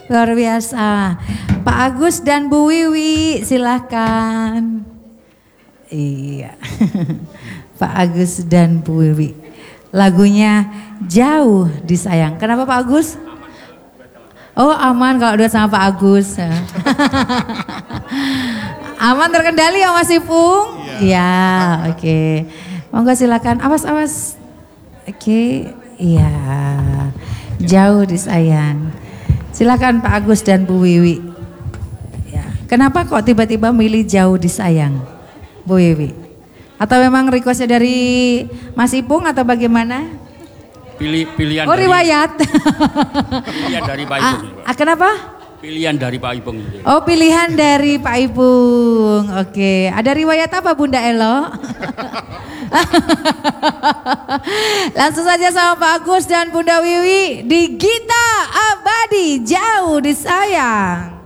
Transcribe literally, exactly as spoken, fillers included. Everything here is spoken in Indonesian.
Luar biasa. Pak Agus dan Bu Wiwi silahkan. Iya. Pak Agus dan Bu Wiwi. Lagunya Jauh Disayang. Kenapa Pak Agus? Oh aman kalau udah sama Pak Agus. Aman terkendali ya Mas Ipung? Iya, ya, oke. Okay. Monggo silakan. Awas-awas. Oke, okay. Iya. Jauh Disayang. Silakan Pak Agus dan Bu Wiwi. Ya. Kenapa kok tiba-tiba milih Jauh Disayang, Bu Wiwi? Atau memang requestnya dari Mas Ipung atau bagaimana? Pilih pilihan. Oh dari, riwayat. Pilihan dari Pak Ipung. Ah, kenapa? Pilihan dari Pak Ipung. Oh pilihan dari Pak Ipung. Oke, ada riwayat apa Bunda Elo? Langsung saja sama Pak Agus dan Bunda Wiwi di Gita Abadi Jauh Disayang.